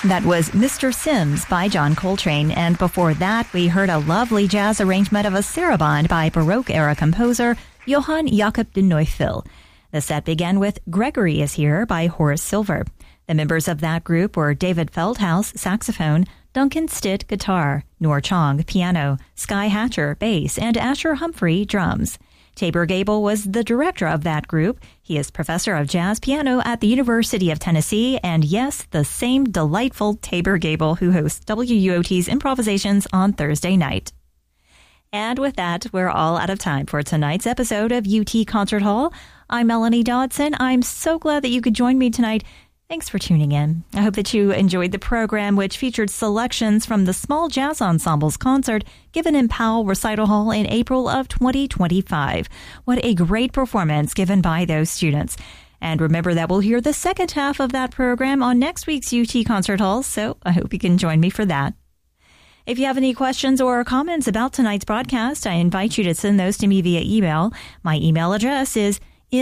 That was Mr. Sims by John Coltrane, and before that we heard a lovely jazz arrangement of a sarabande by Baroque-era composer Johann Jakob de Neufville. The set began with Gregory is Here by Horace Silver. The members of that group were David Feldhaus, saxophone, Duncan Stitt, guitar, Noor Chong, piano, Sky Hatcher, bass, and Asher Humphrey, drums. Tabor Gable was the director of that group. He is professor of jazz piano at the University of Tennessee, and yes, the same delightful Tabor Gable who hosts WUOT's improvisations on Thursday night. And with that, we're all out of time for tonight's episode of UT Concert Hall. I'm Melanie Dodson. I'm so glad that you could join me tonight. Thanks for tuning in. I hope that you enjoyed the program, which featured selections from the Small Jazz Ensemble's concert given in Powell Recital Hall in April of 2025. What a great performance given by those students. And remember that we'll hear the second half of that program on next week's UT Concert Hall, so I hope you can join me for that. If you have any questions or comments about tonight's broadcast, I invite you to send those to me via email. My email address is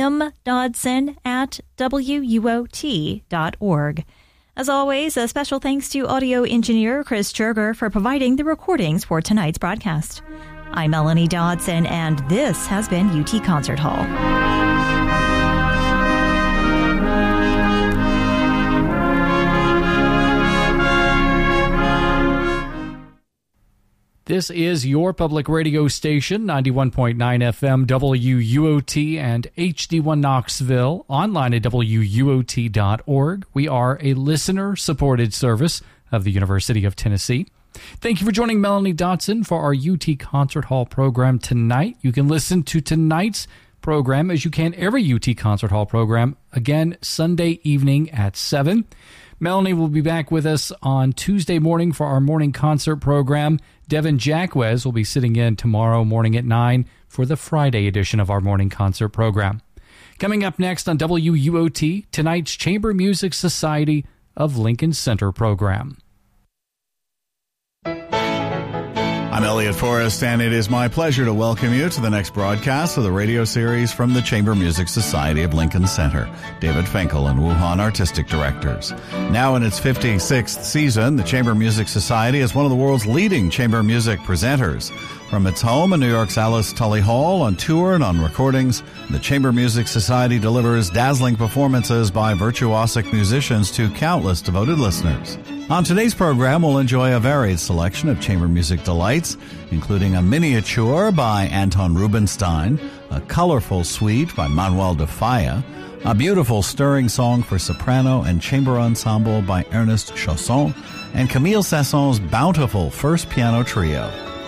mdodson@wuot.org. As always, a special thanks to audio engineer Chris Jerger for providing the recordings for tonight's broadcast. I'm Melanie Dodson, and this has been UT Concert Hall. This is your public radio station, 91.9 FM, WUOT, and HD1 Knoxville, online at WUOT.org. We are a listener-supported service of the University of Tennessee. Thank you for joining Melanie Dodson for our UT Concert Hall program tonight. You can listen to tonight's program, as you can every UT Concert Hall program, again, Sunday evening at 7. Melanie will be back with us on Tuesday morning for our morning concert program. Devin Jacquez will be sitting in tomorrow morning at 9 for the Friday edition of our morning concert program. Coming up next on WUOT, tonight's Chamber Music Society of Lincoln Center program. I'm Elliot Forrest, and it is my pleasure to welcome you to the next broadcast of the radio series from the Chamber Music Society of Lincoln Center. David Finkel and Wu Han, artistic directors. Now in its 56th season, the Chamber Music Society is one of the world's leading chamber music presenters. From its home in New York's Alice Tully Hall, on tour and on recordings, the Chamber Music Society delivers dazzling performances by virtuosic musicians to countless devoted listeners. On today's program, we'll enjoy a varied selection of chamber music delights, including a miniature by Anton Rubinstein, a colorful suite by Manuel de Falla, a beautiful stirring song for soprano and chamber ensemble by Ernest Chausson, and Camille Saint-Saëns's bountiful first piano trio.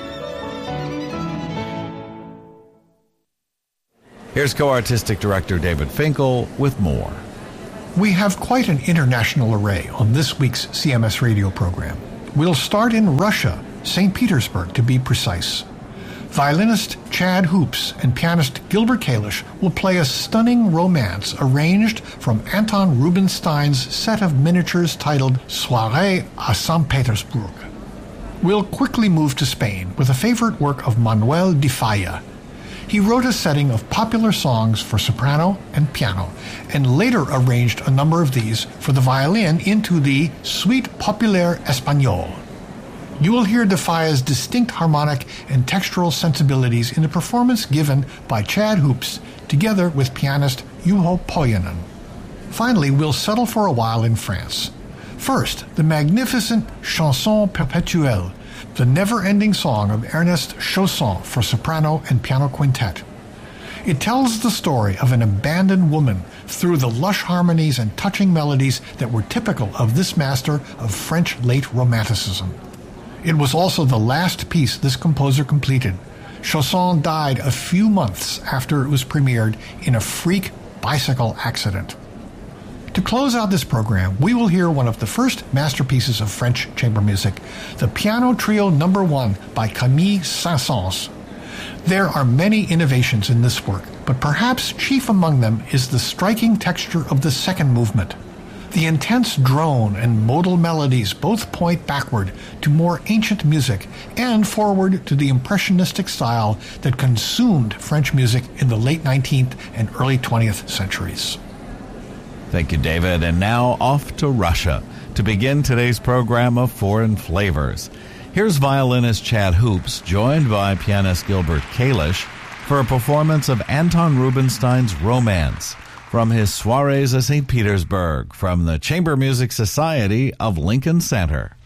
Here's co-artistic director David Finkel with more. We have quite an international array on this week's CMS radio program. We'll start in Russia, St. Petersburg to be precise. Violinist Chad Hoops and pianist Gilbert Kalish will play a stunning romance arranged from Anton Rubinstein's set of miniatures titled Soirée à St. Petersburg. We'll quickly move to Spain with a favorite work of Manuel de Falla. He wrote a setting of popular songs for soprano and piano, and later arranged a number of these for the violin into the Suite Populaire Espagnole. You will hear de Falla's distinct harmonic and textural sensibilities in the performance given by Chad Hoops, together with pianist Juho Pojanen. Finally, we'll settle for a while in France. First, the magnificent Chanson Perpétuelle, the never-ending song of Ernest Chausson for soprano and piano quintet. It tells the story of an abandoned woman through the lush harmonies and touching melodies that were typical of this master of French late Romanticism. It was also the last piece this composer completed. Chausson died a few months after it was premiered in a freak bicycle accident. To close out this program, we will hear one of the first masterpieces of French chamber music, the Piano Trio No. 1 by Camille Saint-Saëns. There are many innovations in this work, but perhaps chief among them is the striking texture of the second movement. The intense drone and modal melodies both point backward to more ancient music and forward to the impressionistic style that consumed French music in the late 19th and early 20th centuries. Thank you, David. And now off to Russia to begin today's program of Foreign Flavors. Here's violinist Chad Hoops, joined by pianist Gilbert Kalish, for a performance of Anton Rubinstein's Romance from his Soirees at St. Petersburg from the Chamber Music Society of Lincoln Center.